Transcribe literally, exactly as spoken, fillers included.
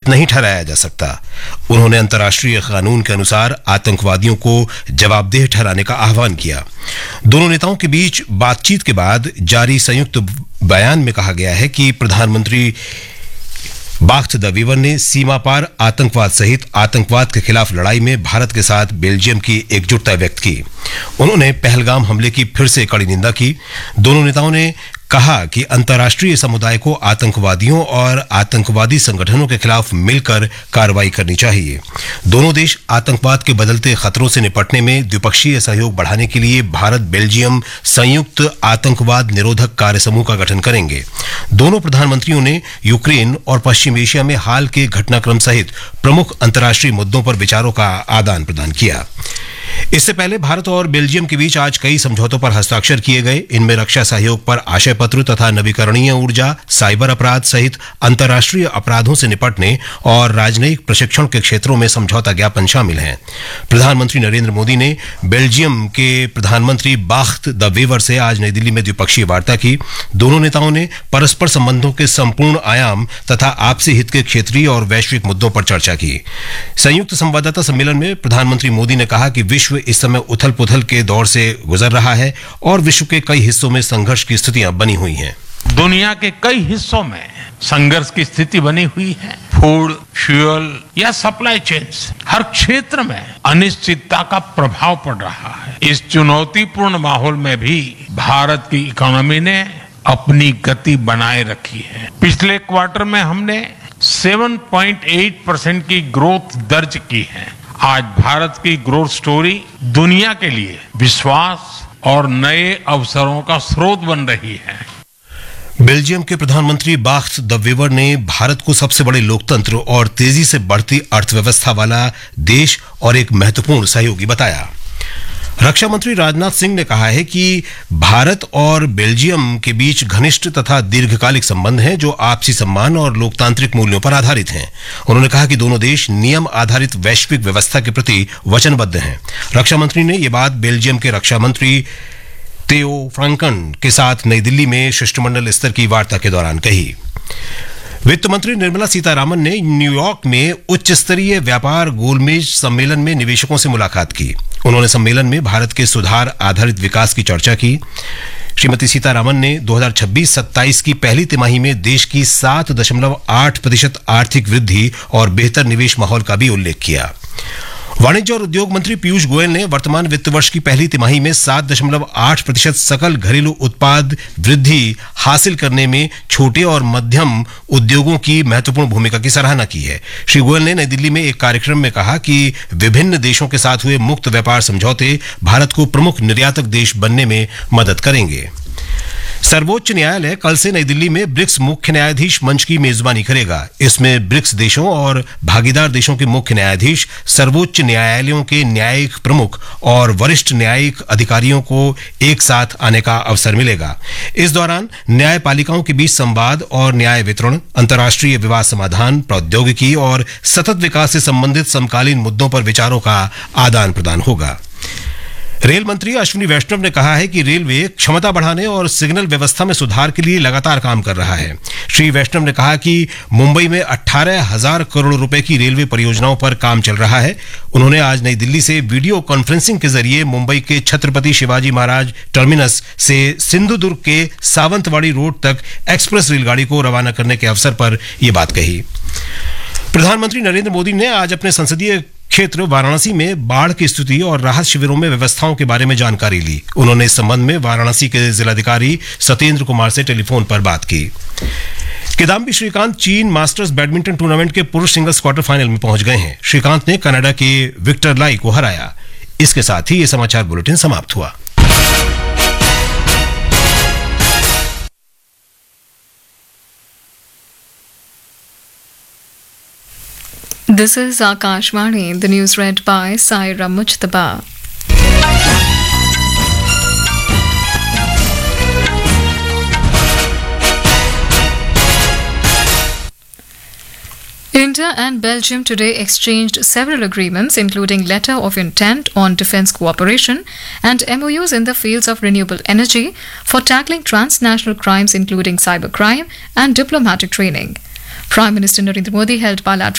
नहीं ठहराया जा सकता। उन्होंने अंतर्राष्ट्रीय कानून के अनुसार आतंकवादियों को जवाबदेह ठहराने का आह्वान किया। दोनों नेताओं के बीच बातचीत के बाद जारी संयुक्त बयान में कहा गया है कि प्रधानमंत्री बाख्त द वीवर ने सीमा पार आतंकवाद सहित आतंकवाद के खिलाफ लड़ाई में भारत के साथ बेल्जियम की एकजुटता व्यक्त की। उन्होंने पहलगाम हमले की फिर से कड़ी निंदा की। दोनों नेताओं ने कहा कि अंतर्राष्ट्रीय समुदाय को आतंकवादियों और आतंकवादी संगठनों के खिलाफ मिलकर कार्रवाई करनी चाहिए। दोनों देश आतंकवाद के बदलते खतरों से निपटने में द्विपक्षीय सहयोग बढ़ाने के लिए भारत बेल्जियम संयुक्त आतंकवाद निरोधक कार्य समूह का गठन करेंगे। दोनों प्रधानमंत्रियों ने यूक्रेन और पश्चिम एशिया में हाल के घटनाक्रम सहित प्रमुख अंतर्राष्ट्रीय मुद्दों पर विचारों का आदान प्रदान किया। इससे पहले भारत और बेल्जियम के बीच आज कई समझौतों पर हस्ताक्षर किए गए। इनमें रक्षा सहयोग पर आशय पत्र तथा नवीकरणीय ऊर्जा, साइबर अपराध सहित अंतर्राष्ट्रीय अपराधों से निपटने और राजनयिक प्रशिक्षण के क्षेत्रों में समझौता ज्ञापन शामिल हैं। प्रधानमंत्री नरेंद्र मोदी ने बेल्जियम के प्रधानमंत्री बाख्त द वीवर से आज नई दिल्ली में द्विपक्षीय वार्ता की। दोनों नेताओं ने परस्पर संबंधों के संपूर्ण आयाम तथा आपसी हित के क्षेत्रीय और वैश्विक मुद्दों पर चर्चा की। संयुक्त संवाददाता सम्मेलन में प्रधानमंत्री मोदी ने कहा कि विश्व इस समय उथल पुथल के दौर से गुजर रहा है और विश्व के कई हिस्सों में संघर्ष की स्थितियां बनी हुई हैं। दुनिया के कई हिस्सों में संघर्ष की स्थिति बनी हुई है। फूड, फ्यूल या सप्लाई चेन्स, हर क्षेत्र में अनिश्चितता का प्रभाव पड़ रहा है। इस चुनौतीपूर्ण माहौल में भी भारत की इकोनॉमी ने अपनी गति बनाए रखी है। पिछले क्वार्टर में हमने सात पॉइंट आठ परसेंट की ग्रोथ दर्ज की है। आज भारत की ग्रोथ स्टोरी दुनिया के लिए विश्वास और नए अवसरों का स्रोत बन रही है। बेल्जियम के प्रधानमंत्री बाख्त द वीवर ने भारत को सबसे बड़े लोकतंत्र और तेजी से बढ़ती अर्थव्यवस्था वाला देश और एक महत्वपूर्ण सहयोगी बताया। रक्षा मंत्री राजनाथ सिंह ने कहा है कि भारत और बेल्जियम के बीच घनिष्ठ तथा दीर्घकालिक संबंध हैं जो आपसी सम्मान और लोकतांत्रिक मूल्यों पर आधारित हैं। उन्होंने कहा कि दोनों देश नियम आधारित वैश्विक व्यवस्था के प्रति वचनबद्ध हैं। रक्षा मंत्री ने ये बात बेल्जियम के रक्षा मंत्री तेओ फ्रांकन के साथ नई दिल्ली में शिष्टमंडल स्तर की वार्ता के दौरान कही। वित्त मंत्री निर्मला सीतारामन ने न्यूयॉर्क में उच्च स्तरीय व्यापार गोलमेज सम्मेलन में निवेशकों से मुलाकात की। उन्होंने सम्मेलन में भारत के सुधार आधारित विकास की चर्चा की। श्रीमती सीतारामन ने दो हज़ार छब्बीस सत्ताईस की पहली तिमाही में देश की सात दशमलव आठ प्रतिशत आर्थिक वृद्धि और बेहतर निवेश माहौल का भी उल्लेख किया। वाणिज्य और उद्योग मंत्री पीयूष गोयल ने वर्तमान वित्त वर्ष की पहली तिमाही में सात दशमलव आठ प्रतिशत सकल घरेलू उत्पाद वृद्धि हासिल करने में छोटे और मध्यम उद्योगों की महत्वपूर्ण भूमिका की सराहना की है। श्री गोयल ने नई दिल्ली में एक कार्यक्रम में कहा कि विभिन्न देशों के साथ हुए मुक्त व्यापार समझौते भारत को प्रमुख निर्यातक देश बनने में मदद करेंगे। सर्वोच्च न्यायालय कल से नई दिल्ली में ब्रिक्स मुख्य न्यायाधीश मंच की मेजबानी करेगा। इसमें ब्रिक्स देशों और भागीदार देशों के मुख्य न्यायाधीश, सर्वोच्च न्यायालयों के न्यायिक प्रमुख और वरिष्ठ न्यायिक अधिकारियों को एक साथ आने का अवसर मिलेगा। इस दौरान न्यायपालिकाओं के बीच संवाद और न्याय वितरण, अंतर्राष्ट्रीय विवाद समाधान, प्रौद्योगिकी और सतत विकास से संबंधित समकालीन मुद्दों पर विचारों का आदान प्रदान होगा। रेल मंत्री अश्विनी वैष्णव ने कहा है कि रेलवे क्षमता बढ़ाने और सिग्नल व्यवस्था में सुधार के लिए लगातार काम कर रहा है। श्री वैष्णव ने कहा कि मुंबई में अठारह हजार करोड़ रुपए की रेलवे परियोजनाओं पर काम चल रहा है। उन्होंने आज नई दिल्ली से वीडियो कॉन्फ्रेंसिंग के जरिए मुंबई के छत्रपति शिवाजी महाराज टर्मिनस से सिंधुदुर्ग के सावंतवाड़ी रोड तक एक्सप्रेस रेलगाड़ी को रवाना करने के अवसर पर यह बात कही। प्रधानमंत्री नरेंद्र मोदी ने आज अपने संसदीय क्षेत्र वाराणसी में बाढ़ की स्थिति और राहत शिविरों में व्यवस्थाओं के बारे में जानकारी ली। उन्होंने इस संबंध में वाराणसी के जिलाधिकारी सत्येंद्र कुमार से टेलीफोन पर बात की। किदाम्बी श्रीकांत चीन मास्टर्स बैडमिंटन टूर्नामेंट के पुरुष सिंगल्स क्वार्टर फाइनल में पहुंच गए हैं। श्रीकांत ने कनाडा के विक्टर लाई को हराया। इसके साथ ही ये समाचार बुलेटिन समाप्त हुआ। This is Akashvani, the news read by Saira Mujtaba. India and Belgium today exchanged several agreements, including letter of intent on defence cooperation and M O Us in the fields of renewable energy for tackling transnational crimes, including cybercrime and diplomatic training. Prime Minister Narendra Modi held bilateral